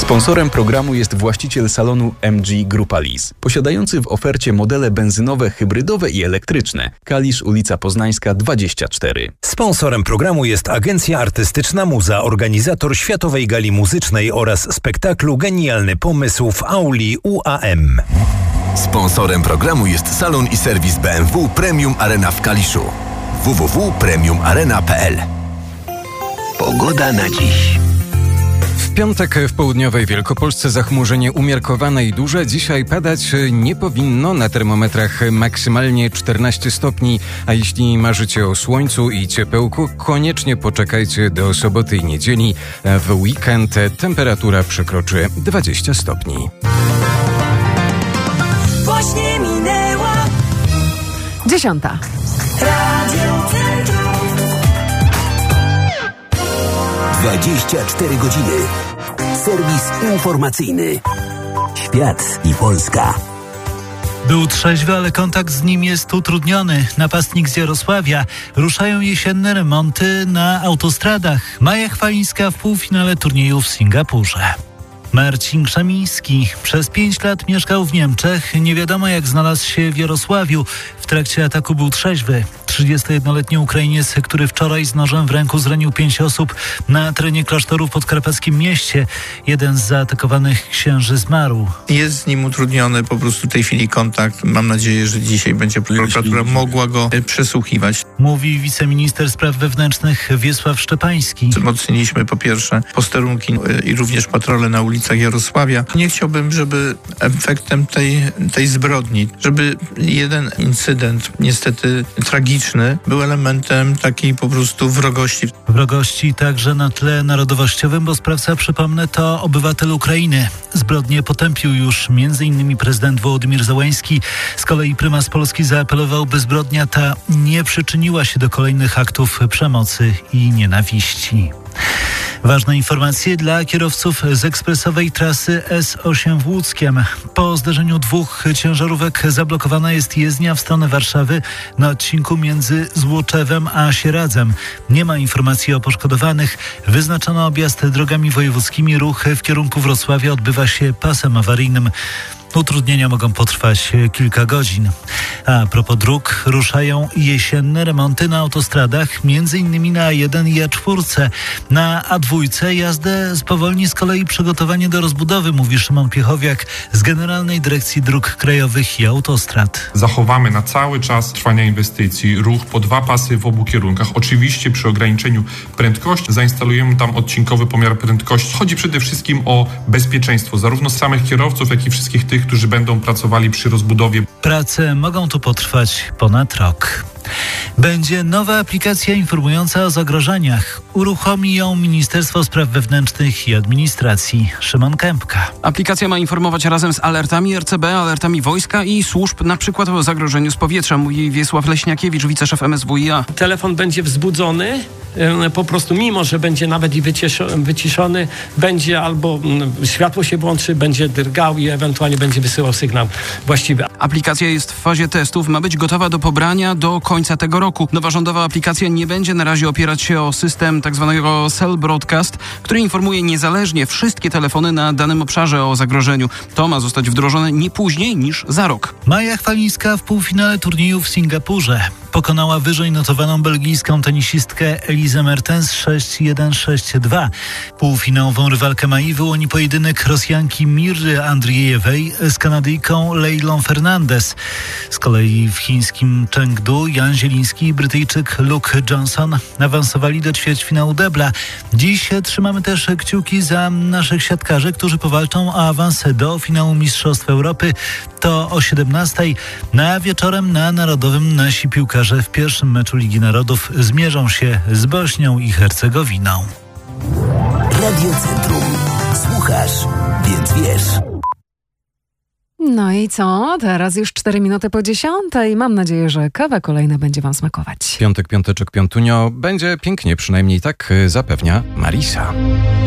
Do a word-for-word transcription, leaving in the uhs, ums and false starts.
Sponsorem programu jest właściciel salonu M G Grupa Lease, posiadający w ofercie modele benzynowe, hybrydowe i elektryczne. Kalisz, ulica Poznańska dwadzieścia cztery. Sponsorem programu jest Agencja Artystyczna Muza, organizator Światowej Gali Muzycznej oraz spektaklu Genialny Pomysł w auli U A M. Sponsorem programu jest salon i serwis B M W Premium Arena w Kaliszu. w w w kropka premium arena kropka p l. Pogoda na dziś. W piątek w południowej Wielkopolsce zachmurzenie umiarkowane i duże. Dzisiaj padać nie powinno, na termometrach maksymalnie czternaście stopni, a jeśli marzycie o słońcu i ciepełku, koniecznie poczekajcie do soboty i niedzieli. W weekend temperatura przekroczy dwadzieścia stopni. Właśnie minęła dziesiąta. Radio Centrum. dwadzieścia cztery godziny. Serwis informacyjny. Świat i Polska. Był trzeźwy, ale kontakt z nim jest utrudniony. Napastnik z Jarosławia. Ruszają jesienne remonty na autostradach. Maja Chwalińska w półfinale turnieju w Singapurze. Marcin Krzemiński przez pięć lat mieszkał w Niemczech. Nie wiadomo, jak znalazł się w Jarosławiu. W trakcie ataku był trzeźwy. trzydziestojednoletni Ukrainiec, który wczoraj z nożem w ręku zranił pięć osób na terenie klasztoru w podkarpackim mieście. Jeden z zaatakowanych księży zmarł. Jest z nim utrudniony po prostu w tej chwili kontakt. Mam nadzieję, że dzisiaj będzie prokuratura mogła go przesłuchiwać. Mówi wiceminister spraw wewnętrznych Wiesław Szczepański. Wzmocniliśmy po pierwsze posterunki i również patrole na ulicach Jarosławia. Nie chciałbym, żeby efektem tej, tej zbrodni, żeby jeden incydent niestety tragiczny był elementem takiej po prostu wrogości. Wrogości także na tle narodowościowym, bo sprawca, przypomnę, to obywatel Ukrainy. Zbrodnię potępił już m.in. prezydent Wołodymyr Zełański. Z kolei prymas Polski zaapelował, by zbrodnia ta nie przyczyniła się do kolejnych aktów przemocy i nienawiści. Ważne informacje dla kierowców z ekspresowej trasy S osiem w Łódzkiem. Po zderzeniu dwóch ciężarówek zablokowana jest jezdnia w stronę Warszawy na odcinku między Złoczewem a Sieradzem. Nie ma informacji o poszkodowanych. Wyznaczono objazd drogami wojewódzkimi. Ruch w kierunku Wrocławia odbywa się pasem awaryjnym. Utrudnienia mogą potrwać kilka godzin. A propos dróg, ruszają jesienne remonty na autostradach, między innymi na A jeden i A cztery. Na A dwa jazdę spowolni z kolei przygotowanie do rozbudowy, mówi Szymon Piechowiak z Generalnej Dyrekcji Dróg Krajowych i Autostrad. Zachowamy na cały czas trwania inwestycji ruch po dwa pasy w obu kierunkach. Oczywiście przy ograniczeniu prędkości zainstalujemy tam odcinkowy pomiar prędkości. Chodzi przede wszystkim o bezpieczeństwo zarówno samych kierowców, jak i wszystkich tych, którzy będą pracowali przy rozbudowie. Prace mogą tu potrwać ponad rok. Będzie nowa aplikacja informująca o zagrożeniach. Uruchomi ją Ministerstwo Spraw Wewnętrznych i Administracji. Szymon Kępka. Aplikacja ma informować razem z alertami R C B, alertami wojska i służb, na przykład o zagrożeniu z powietrza, mówi Wiesław Leśniakiewicz, wiceszef M S W i A. Telefon będzie wzbudzony, po prostu mimo, że będzie nawet i wyciszony, będzie albo światło się włączy, będzie drgał i ewentualnie będzie wysyłał sygnał właściwy. Aplikacja jest w fazie testów, ma być gotowa do pobrania do końca tego roku. Nowa rządowa aplikacja nie będzie na razie opierać się o system tzw. Cell Broadcast, który informuje niezależnie wszystkie telefony na danym obszarze o zagrożeniu. To ma zostać wdrożone nie później niż za rok. Maja Chwalińska w półfinale turnieju w Singapurze pokonała wyżej notowaną belgijską tenisistkę Elizę Mertens sześć jeden sześć dwa. Półfinałową rywalkę Mai wyłoni pojedynek Rosjanki Miry Andriejewej z Kanadyjką Leilą Fernandez. Z kolei w chińskim Chengdu Jan Zieliński i Brytyjczyk Luke Johnson awansowali do ćwierćfinału debla. Dziś trzymamy też kciuki za naszych siatkarzy, którzy powalczą o awans do finału Mistrzostw Europy. To o siedemnastej, na wieczorem na Narodowym nasi piłkarze w pierwszym meczu Ligi Narodów zmierzą się z Bośnią i Hercegowiną. Radio Centrum. Słuchasz, więc wiesz. No i co? Teraz już cztery minuty po dziesiątej. Mam nadzieję, że kawa kolejna będzie wam smakować. Piątek, piąteczek, piątunio. Będzie pięknie, przynajmniej tak zapewnia Marisa.